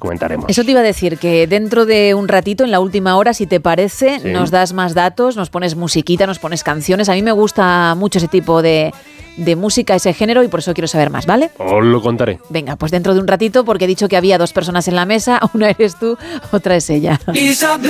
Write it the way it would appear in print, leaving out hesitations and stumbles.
comentaremos. Eso te iba a decir, que dentro de un ratito, en la última hora, si te parece, sí, nos das más datos, nos pones musiquita, nos pones canciones. A mí me gusta mucho ese tipo de música, ese género, y por eso quiero saber más, ¿vale? Os lo contaré. Venga, pues dentro de un ratito, porque he dicho que había 2 personas en la mesa, una eres tú, otra es ella.